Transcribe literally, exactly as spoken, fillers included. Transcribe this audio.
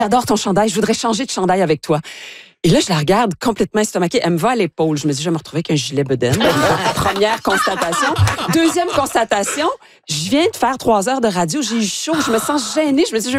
j'adore ton chandail, je voudrais changer de chandail avec toi. Et là, je la regarde complètement estomaquée. Elle me va à l'épaule. Je me dis, je vais me retrouver avec un gilet bedaine. Première constatation. Deuxième constatation, je viens de faire trois heures de radio. J'ai eu chaud. Je me sens gênée. Je me dis, je